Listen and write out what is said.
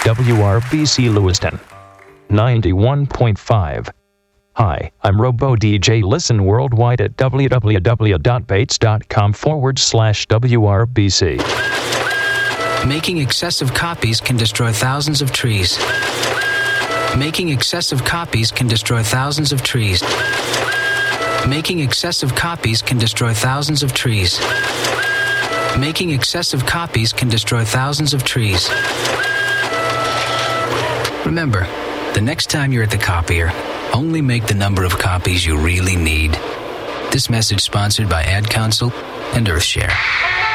WRBC Lewiston 91.5. Hi, I'm Robo DJ. Listen worldwide at www.bates.com/WRBC. Making excessive copies can destroy thousands of trees. Making excessive copies can destroy thousands of trees. Making excessive copies can destroy thousands of trees. Making excessive copies can destroy thousands of trees. Remember, the next time you're at the copier, only make the number of copies you really need. This message sponsored by Ad Council and Earthshare.